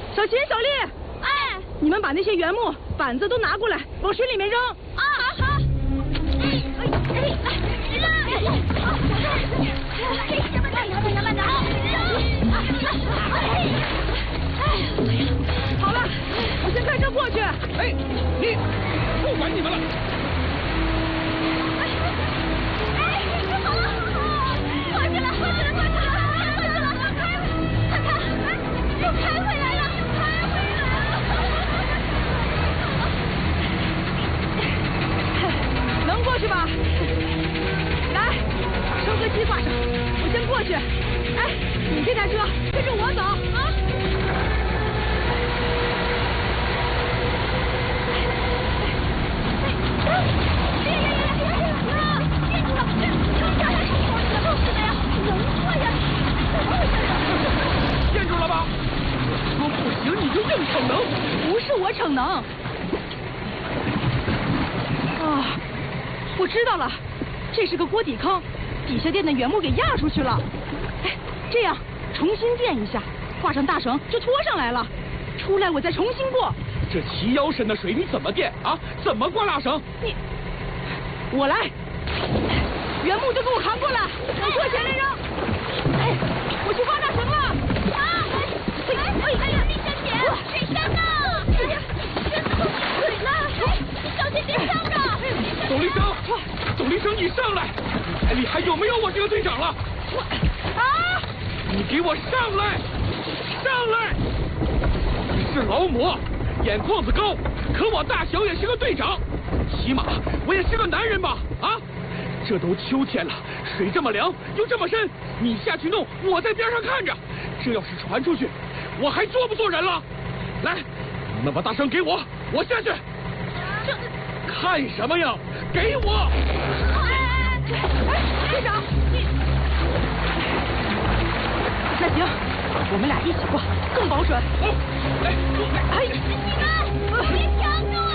小秦、小丽， 哎， 你们把那些原木、板子都拿过来，往水里面扔。 啊，好。 好了，我先开车过去。 哎，你，不管你们了。 好了，过去了，开回来了，看看，又开回来了， 能过去吧？来，收割机挂上，我先过去。哎，你这台车跟着我走啊！ 站住了吧！说不行你就硬逞能， 不是我逞能。啊，我知道了，这是个锅底坑，底下垫的原木给压出去了。哎，这样重新垫一下，挂上大绳就拖上来了。出来我再重新过。 这齐腰深的水你怎么垫啊？怎么挂大绳？ 我来，原木就给我扛过来，往车前面扔。哎，我去挂大绳了。 啊！哎呀，李小姐，水深呢？身子碰进水了，你小心别伤着。 董立生，你上来！你台里还有没有我这个队长了？ 啊！ 你给我上来！上来！你是劳模，眼眶子高，可我大小也是个队长，起码我也是个男人吧？啊！这都秋天了，水这么凉又这么深，你下去弄，我在边上看着。这要是传出去，我还做不做人了？来，你们把大绳给我，我下去。 这看什么呀？给我！ 队长，那行，我们俩一起挂，更保准。 哎， 你们别抢住！